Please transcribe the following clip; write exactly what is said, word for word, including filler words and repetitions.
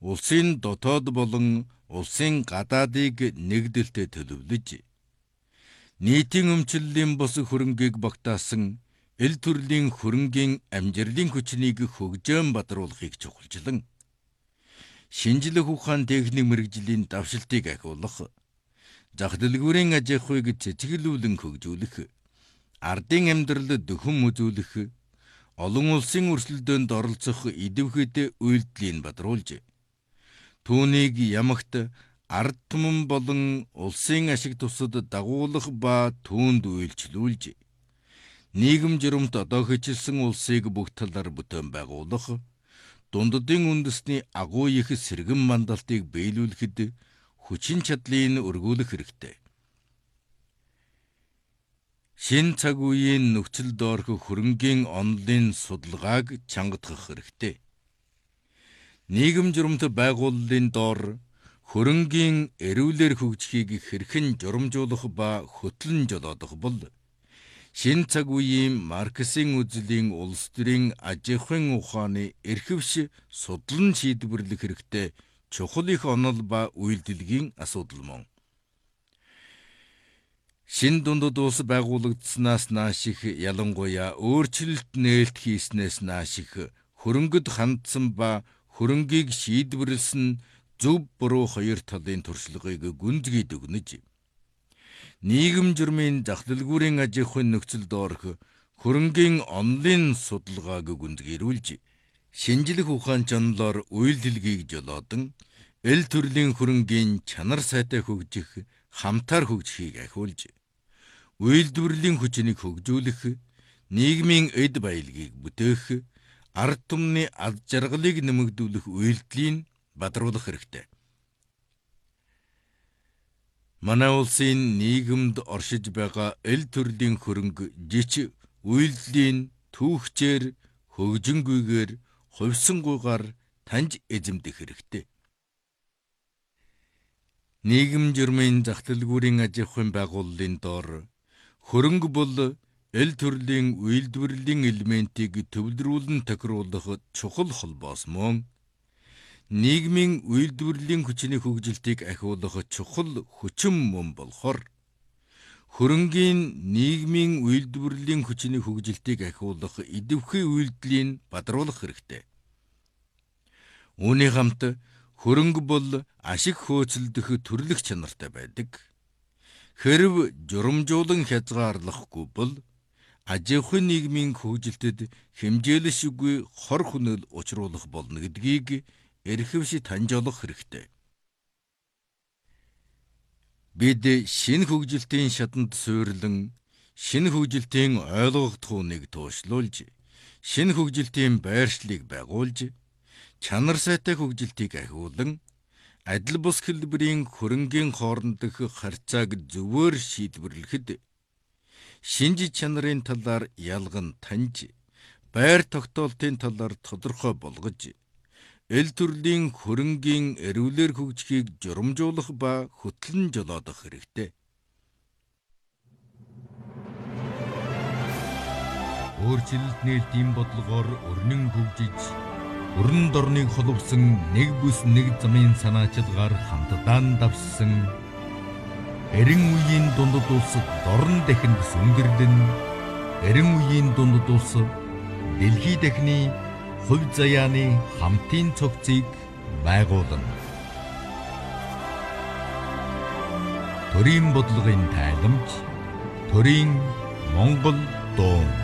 улсын дотоод болон улсын гадаадыг нэгдэлтэй төлөвлөж, нийтийн өмчлөлийн бус хөрөнгийг багтаасан эл төрлийн хөрөнгийн амжилтын хүчнийг хөгжөөн бадруулахыг чухалчлан, шинжлэх ухаан техник мэргэжлийн давшилтыг ахиулах, зах дэлгүүрийн аж ахуйг цэцгэлүүлэн хөгжүүлэх, ардын амьдрал дөхөн үзүүлэх, олон улсын өрсөлдөөнд оролцох идэвхтэй үйлдэлийн бадруулж, түүнийг ямагт ард түмэн болон улсын ашиг тусад дагуулах ба түүнд үйлчлүүлж, нийгэм журамт одоохижилсан улсыг бүх талаар бүтээн байгуулах, дунддын үндэсний агуу их сэргэн мандалтыг биелүүлэхэд хүчин чадлыг өргүүлэх хэрэгтэй. Шин цаг үеийн нөхцөл доорх хөрөнгийн онолын судалгааг чангадах хэрэгтэй. Нийгэм журамт байгууллын доор хөрөнгийн эрүүлэр хөгжихийг хэрхэн журамжуулах ба хөтлөн жолоодох бол шин цаг үеийн Марксийн үзлийн улс төрийн аж ахуйн ухааны эрхэвш судлан шийдвэрлэх хэрэгтэй чухал их онол ба үйлдэлгийн асуудал мөн. Шин дундад улс байгуулагдсанаас нааш их, ялангуяа өөрчлөлт нээлт хийснээс нааш их хөрөнгөд хандсан ба хөрөнгийг шийдвэрлсэн зөв буруу хоёр талын туршлагыг гүнзгий дүгнэж, нийгэм журмын зах дэлгүүрийн аж ахуйн нөхцөл доорх хөрөнгийн онолын судалгааг гүнзгийрүүлж, шинжлэх ухаан чонлоор үйлдэлгийг жолоодон эл төрлийн хөрөнгийн чанар сайтай хөгжих, хамтаар хөгжихийг ахиулж, үйлдвэрлэлийн хүчнийг хөгжүүлэх, нийгмийн эд баялагийг бүтээх, ард түмний аз жаргалыг нэмэгдүүлэх үйлдэлийн бадруулах хэрэгтэй. Манай улсын нийгэмд оршиж байгаа эл төрлийн хөрөнгө жич үйлдэлийн түүхчээр, хөгжингүйгээр, хувьсангуйгаар таньж эзэмдэх хэрэгтэй. Нийгэм журмын зах дэлгүүрийн аж ахуйн байгууллын доор хөрөнгө бол эл төрлийн үйлдвэрлэлийн элементийг төвлөрүүлэн тохируулах чухал холбоос мөн нийгмийн үйлдвэрлэлийн хүчний хөгжилтийг ахиулах чухал хүчин мөн болохоор хөрөнгийн нийгмийн үйлдвэрлэлийн хүчний хөгжилтийг ахиулах идэвхий үйлдэлийн бадруулах хэрэгтэй. Үүний хамт хөрөнгө бол ашиг хөөцөлдөх төрлөх чанартай байдаг. Хэрв журамжуулан хязгаарлахгүй бол аж ахуйн нийгмийн хөгжилтэд хэмжээлшгүй хор хүнэл учруулах болно гэдгийг эрхэвш таньж олох хэрэгтэй. Бид шинэ хөгжилтийн шатанд суйрлан шинэ хөгжилтийн ойлгогдох хүнийг туушлуулж, шинэ хөгжилтийн байршлыг байгуулж, чанар сайтай хөгжилтийг ахиулан, адил бус хэлбэрийн хөрөнгийн хоорондох харьцааг зөвөр шийдвэрлэхэд, шинж чанарын талаар ялган таньж, байр тогтоолтын талаар тодорхой болгож, эл төрлийн хөрөнгийн эрүүлэр хөгжихийг журамжуулах ба хөтлөн жолоодох хэрэгтэй. Өөрчлөлт нээлтийн бодлогоор өрнөн хөгжиж, өрн дорныг холбосон нэг бүс нэг замын санаачилгаар хамтдаа давссан эрен үеийн дундад улс дорн дахинд сүндэрлэн, эрен үеийн дундад улс дэлхий дахины хувь заяаны хамтын цогцыг байгуулна. Төрийн бодлогын тайламж, төрийн Монгол дуу.